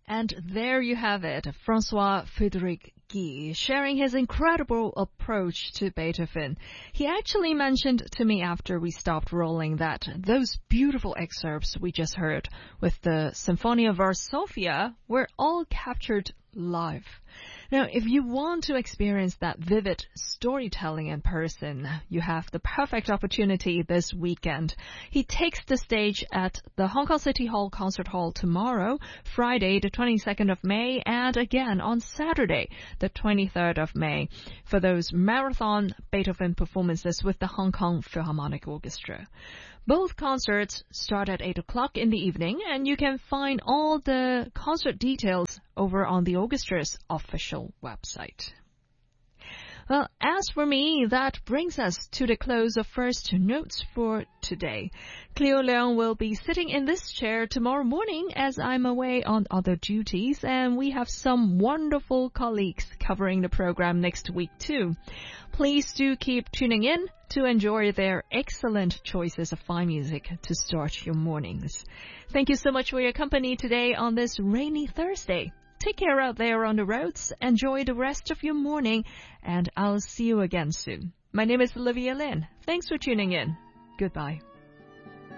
And there you have it, Francois Frédéric Guy sharing his incredible approach to Beethoven. He actually mentioned to me after we stopped rolling that those beautiful excerpts we just heard with the Symphonia Varsovia were all captured live. Now, if you want to experience that vivid storytelling in person, you have the perfect opportunity this weekend. He takes the stage at the Hong Kong City Hall Concert Hall tomorrow, Friday, the 22nd of May, and again on Saturday, the 23rd of May, for those marathon Beethoven performances with the Hong Kong Philharmonic Orchestra. Both concerts start at 8 o'clock in the evening, and you can find all the concert details over on the orchestra's official website. Well, as for me, that brings us to the close of First Notes for today. Cleo Leung will be sitting in this chair tomorrow morning as I'm away on other duties, and we have some wonderful colleagues covering the program next week too. Please do keep tuning in to enjoy their excellent choices of fine music to start your mornings. Thank you so much for your company today on this rainy Thursday. Take care out there on the roads. Enjoy the rest of your morning, and I'll see you again soon. My name is Olivia Lin. Thanks for tuning in. Goodbye.